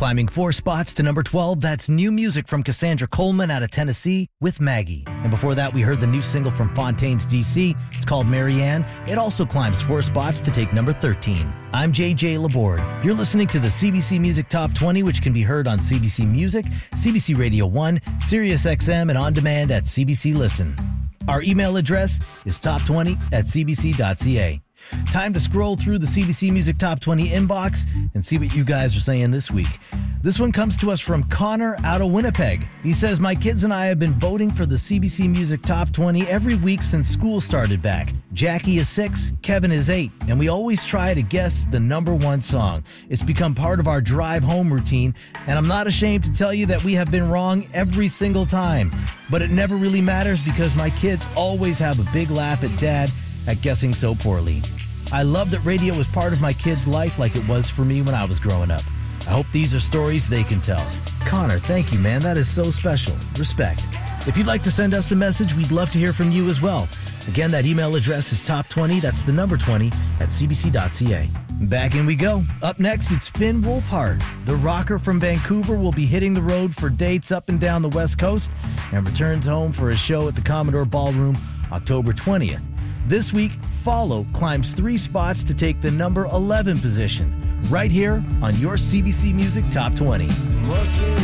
Climbing 4 spots to number 12, that's new music from Cassandra Coleman out of Tennessee with Maggie. And before that, we heard the new single from Fontaines DC. It's called Marianne. It also climbs 4 spots to take number 13. I'm JJ Laborde. You're listening to the CBC Music Top 20, which can be heard on CBC Music, CBC Radio 1, Sirius XM, and on demand at CBC Listen. Our email address is top20@cbc.ca. Time to scroll through the CBC Music Top 20 inbox and see what you guys are saying this week. This one comes to us from Connor out of Winnipeg. He says, my kids and I have been voting for the CBC Music Top 20 every week since school started back. Jackie is 6, Kevin is 8, and we always try to guess the number 1 song. It's become part of our drive home routine, and I'm not ashamed to tell you that we have been wrong every single time. But it never really matters because my kids always have a big laugh at Dad at guessing so poorly. I love that radio was part of my kids' life like it was for me when I was growing up. I hope these are stories they can tell. Connor, thank you, man. That is so special. Respect. If you'd like to send us a message, we'd love to hear from you as well. Again, that email address is top20, that's the number 20, @cbc.ca. Back in we go. Up next, it's Finn Wolfhard. The rocker from Vancouver will be hitting the road for dates up and down the West Coast and returns home for a show at the Commodore Ballroom October 20th. This week, Follow climbs 3 spots to take the number 11 position, right here on your CBC Music Top 20.